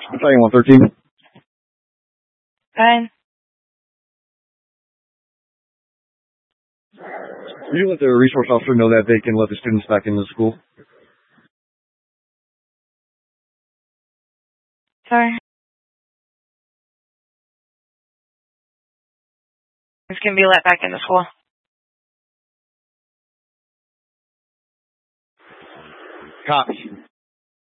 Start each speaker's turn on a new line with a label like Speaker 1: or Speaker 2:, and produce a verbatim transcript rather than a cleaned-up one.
Speaker 1: Battalion one thirteen.
Speaker 2: Fine.
Speaker 1: Will you let the resource officer know that they can let the students back into the school?
Speaker 2: Sorry. This can be let back into school.
Speaker 1: Cops.